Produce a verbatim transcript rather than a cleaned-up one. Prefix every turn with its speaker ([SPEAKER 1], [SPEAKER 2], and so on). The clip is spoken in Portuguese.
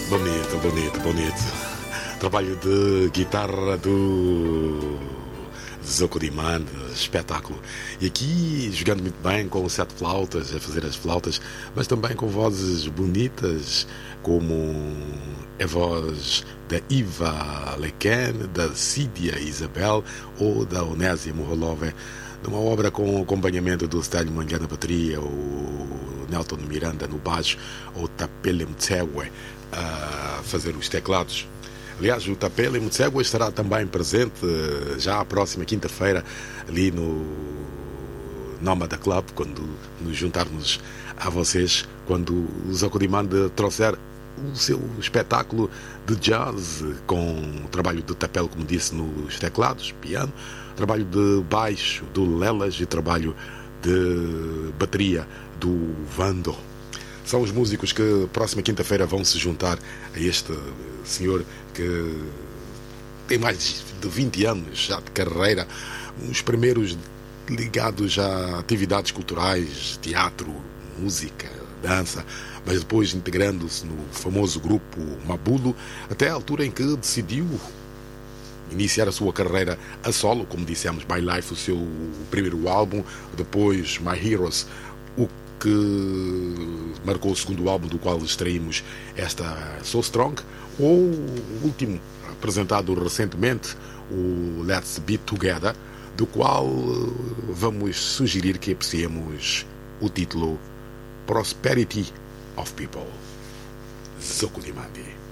[SPEAKER 1] Bonito, bonito, bonito. Trabalho de guitarra do Zoco Diman, espetáculo. E aqui jogando muito bem com sete flautas, a fazer as flautas, mas também com vozes bonitas, como a voz da Iva Lequen, da Cídia Isabel ou da Onésia Moholove, numa obra com acompanhamento do Stélio Mangué na bateria, o Nelton Miranda no baixo, ou Tapele Mtsewe a fazer os teclados. Aliás, o Tapele Mtsewe estará também presente já a próxima quinta-feira ali no Nómada Club, quando nos juntarmos a vocês, quando o Zoco Dimanda trouxer o seu espetáculo de jazz com o trabalho de Tapele, como disse, nos teclados, piano, trabalho de baixo do Lelas e trabalho de bateria do Vando. São os músicos que próxima quinta-feira vão se juntar a este senhor que tem mais de vinte anos já de carreira, os primeiros ligados a atividades culturais, teatro, música, dança, mas depois integrando-se no famoso grupo Mabulo, até a altura em que decidiu iniciar a sua carreira a solo, como dissemos, My Life, o seu primeiro álbum, depois My Heroes, o que marcou o segundo álbum do qual extraímos esta So Strong, ou o último, apresentado recentemente, o Let's Be Together, do qual vamos sugerir que apreciemos o título Prosperity of People. Zoco Dimandi.